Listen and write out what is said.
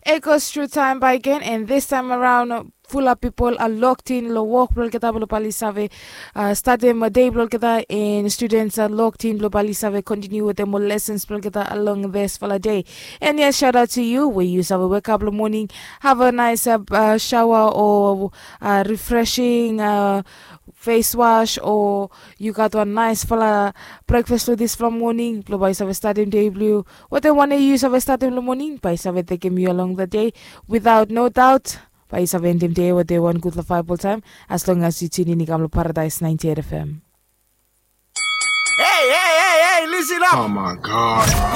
Echoes through time by again, and this time around, full of people are locked in. Lo walk blo kita blo palisave. Starting my day blo kita, and students are locked in. Blo palisave continue with them lessons blo kita along this for the day. And yes, shout out to you. We use our wake up in the morning, have a nice shower or refreshing face wash, or you got one nice for breakfast for this from morning. Blo palisave starting day blue. What they want to use of starting in the morning, palisave taking you along the day without no doubt. Paisa vendim day what they want good five time as long as you tune in Kamlo Paradise 98 FM. Hey, listen up. Oh my God.